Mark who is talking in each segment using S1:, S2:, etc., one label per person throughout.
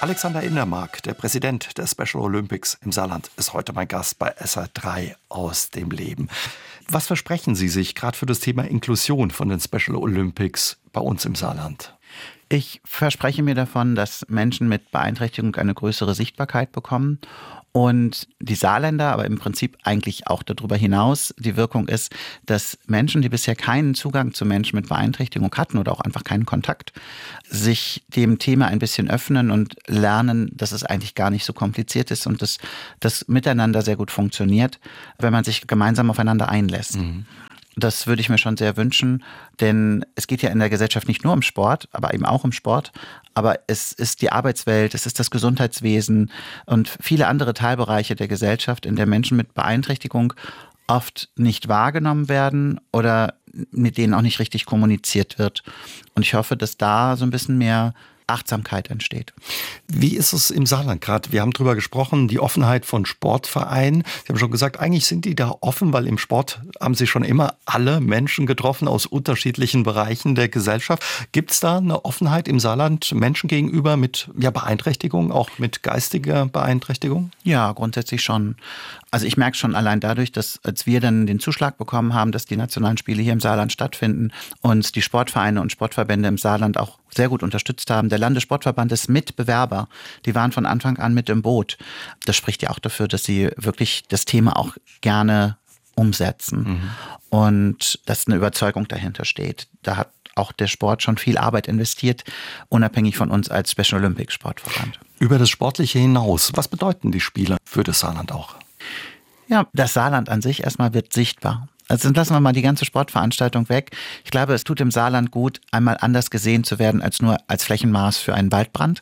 S1: Alexander Indermark, der Präsident der Special Olympics im Saarland, ist heute mein Gast bei SR3 aus dem Leben. Was versprechen Sie sich gerade für das Thema Inklusion von den Special Olympics bei uns im Saarland?
S2: Ich verspreche mir davon, dass Menschen mit Beeinträchtigung eine größere Sichtbarkeit bekommen und die Saarländer, aber im Prinzip eigentlich auch darüber hinaus, die Wirkung ist, dass Menschen, die bisher keinen Zugang zu Menschen mit Beeinträchtigung hatten oder auch einfach keinen Kontakt, sich dem Thema ein bisschen öffnen und lernen, dass es eigentlich gar nicht so kompliziert ist und dass das Miteinander sehr gut funktioniert, wenn man sich gemeinsam aufeinander einlässt. Das würde ich mir schon sehr wünschen, denn es geht ja in der Gesellschaft nicht nur um Sport, aber eben auch um Sport. Aber es ist die Arbeitswelt, es ist das Gesundheitswesen und viele andere Teilbereiche der Gesellschaft, in der Menschen mit Beeinträchtigung oft nicht wahrgenommen werden oder mit denen auch nicht richtig kommuniziert wird. Und ich hoffe, dass da so ein bisschen mehr Achtsamkeit entsteht.
S1: Wie ist es im Saarland gerade? Wir haben drüber gesprochen, die Offenheit von Sportvereinen. Sie haben schon gesagt, eigentlich sind die da offen, weil im Sport haben sie schon immer alle Menschen getroffen aus unterschiedlichen Bereichen der Gesellschaft. Gibt es da eine Offenheit im Saarland Menschen gegenüber mit Beeinträchtigung, auch mit geistiger Beeinträchtigung?
S2: Ja, grundsätzlich schon. Also ich merke schon allein dadurch, dass als wir dann den Zuschlag bekommen haben, dass die nationalen Spiele hier im Saarland stattfinden, uns die Sportvereine und Sportverbände im Saarland auch sehr gut unterstützt haben. Der Landessportverband ist Mitbewerber. Die waren von Anfang an mit im Boot. Das spricht ja auch dafür, dass sie wirklich das Thema auch gerne umsetzen. Und dass eine Überzeugung dahinter steht. Da hat auch der Sport schon viel Arbeit investiert, unabhängig von uns als Special Olympics Sportverband.
S1: Über das Sportliche hinaus, was bedeuten die Spiele für das Saarland auch?
S2: Ja, das Saarland an sich erstmal wird sichtbar. Also lassen wir mal die ganze Sportveranstaltung weg. Ich glaube, es tut dem Saarland gut, einmal anders gesehen zu werden als nur als Flächenmaß für einen Waldbrand.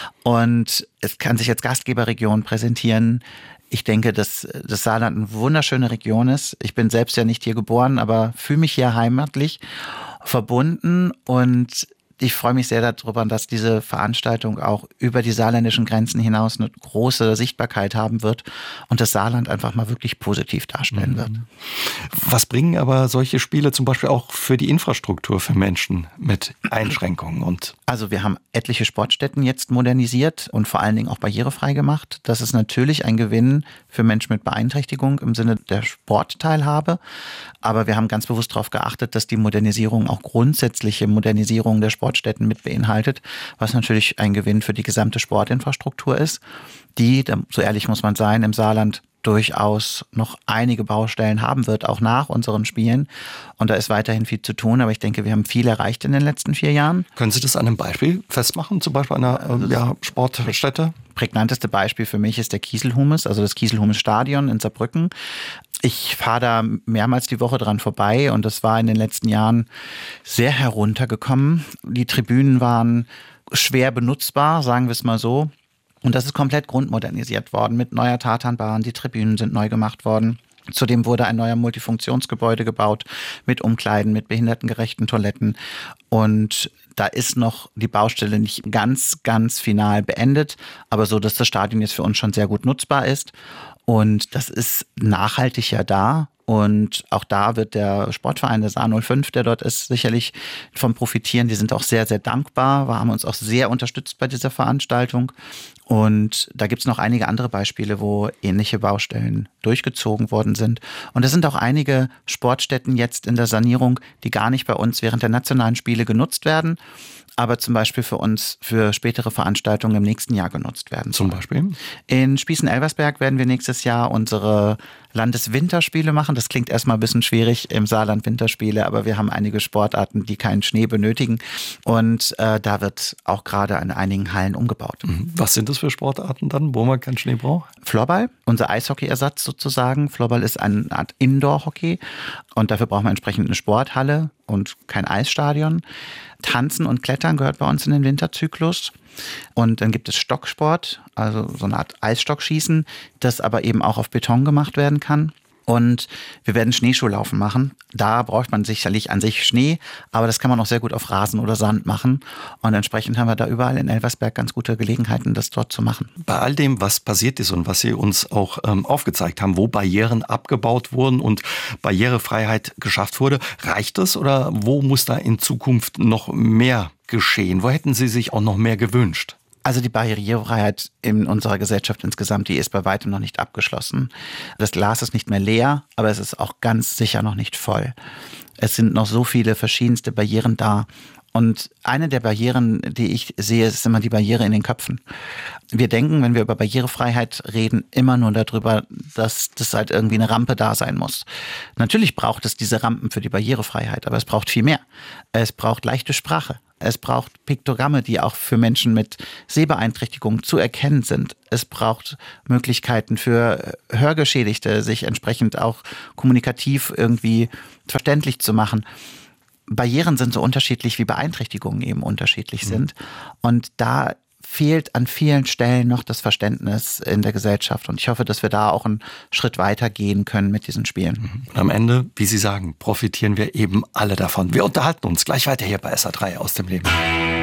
S2: Und es kann sich als Gastgeberregion präsentieren. Ich denke, dass das Saarland eine wunderschöne Region ist. Ich bin selbst ja nicht hier geboren, aber fühle mich hier heimatlich verbunden und ich freue mich sehr darüber, dass diese Veranstaltung auch über die saarländischen Grenzen hinaus eine große Sichtbarkeit haben wird und das Saarland einfach mal wirklich positiv darstellen wird.
S1: Was bringen aber solche Spiele zum Beispiel auch für die Infrastruktur für Menschen mit Einschränkungen?
S2: Also wir haben etliche Sportstätten jetzt modernisiert und vor allen Dingen auch barrierefrei gemacht. Das ist natürlich ein Gewinn für Menschen mit Beeinträchtigung im Sinne der Sportteilhabe. Aber wir haben ganz bewusst darauf geachtet, dass die Modernisierung auch grundsätzliche Modernisierung der Sportstätten mit beinhaltet, was natürlich ein Gewinn für die gesamte Sportinfrastruktur ist, die, so ehrlich muss man sein, im Saarland durchaus noch einige Baustellen haben wird, auch nach unseren Spielen. Und da ist weiterhin viel zu tun, aber ich denke, wir haben viel erreicht in den letzten 4 Jahren.
S1: Können Sie das an einem Beispiel festmachen, zum Beispiel einer Sportstätte?
S2: Prägnanteste Beispiel für mich ist der Kieselhumes, also das Kieselhumes-Stadion in Saarbrücken. Ich fahre da mehrmals die Woche dran vorbei und das war in den letzten Jahren sehr heruntergekommen. Die Tribünen waren schwer benutzbar, sagen wir es mal so. Und das ist komplett grundmodernisiert worden mit neuer Tatanbahn. Die Tribünen sind neu gemacht worden. Zudem wurde ein neuer Multifunktionsgebäude gebaut mit Umkleiden, mit behindertengerechten Toiletten. Und da ist noch die Baustelle nicht ganz final beendet, aber so, dass das Stadion jetzt für uns schon sehr gut nutzbar ist. Und das ist nachhaltig ja da. Und auch da wird der Sportverein, der Saar 05, der dort ist, sicherlich vom profitieren. Die sind auch sehr, sehr dankbar. Wir haben uns auch sehr unterstützt bei dieser Veranstaltung. Und da gibt es noch einige andere Beispiele, wo ähnliche Baustellen durchgezogen worden sind. Und es sind auch einige Sportstätten jetzt in der Sanierung, die gar nicht bei uns während der nationalen Spiele genutzt werden, aber zum Beispiel für uns für spätere Veranstaltungen im nächsten Jahr genutzt werden.
S1: Zum Beispiel?
S2: In Spießen-Elversberg werden wir nächstes Jahr unsere Landeswinterspiele machen. Das klingt erstmal ein bisschen schwierig im Saarland Winterspiele, aber wir haben einige Sportarten, die keinen Schnee benötigen. Und da wird auch gerade an einigen Hallen umgebaut.
S1: Was sind das für Sportarten dann, wo man keinen Schnee braucht?
S2: Floorball, unser Eishockeyersatz sozusagen. Floorball ist eine Art Indoor-Hockey und dafür braucht man entsprechend eine Sporthalle und kein Eisstadion. Tanzen und Klettern gehört bei uns in den Winterzyklus. Und dann gibt es Stocksport, also so eine Art Eisstockschießen, das aber eben auch auf Beton gemacht werden kann. Und wir werden Schneeschuhlaufen machen. Da braucht man sicherlich an sich Schnee, aber das kann man auch sehr gut auf Rasen oder Sand machen. Und entsprechend haben wir da überall in Elversberg ganz gute Gelegenheiten, das dort zu machen.
S1: Bei all dem, was passiert ist und was Sie uns auch aufgezeigt haben, wo Barrieren abgebaut wurden und Barrierefreiheit geschafft wurde, reicht es oder wo muss da in Zukunft noch mehr geschehen? Wo hätten Sie sich auch noch mehr gewünscht?
S2: Also die Barrierefreiheit in unserer Gesellschaft insgesamt, die ist bei weitem noch nicht abgeschlossen. Das Glas ist nicht mehr leer, aber es ist auch ganz sicher noch nicht voll. Es sind noch so viele verschiedenste Barrieren da. Und eine der Barrieren, die ich sehe, ist immer die Barriere in den Köpfen. Wir denken, wenn wir über Barrierefreiheit reden, immer nur darüber, dass das halt irgendwie eine Rampe da sein muss. Natürlich braucht es diese Rampen für die Barrierefreiheit, aber es braucht viel mehr. Es braucht leichte Sprache. Es braucht Piktogramme, die auch für Menschen mit Sehbeeinträchtigungen zu erkennen sind. Es braucht Möglichkeiten für Hörgeschädigte, sich entsprechend auch kommunikativ irgendwie verständlich zu machen. Barrieren sind so unterschiedlich, wie Beeinträchtigungen eben unterschiedlich sind. Und da fehlt an vielen Stellen noch das Verständnis in der Gesellschaft. Und ich hoffe, dass wir da auch einen Schritt weiter gehen können mit diesen Spielen.
S1: Und am Ende, wie Sie sagen, profitieren wir eben alle davon. Wir unterhalten uns gleich weiter hier bei SA3 aus dem Leben.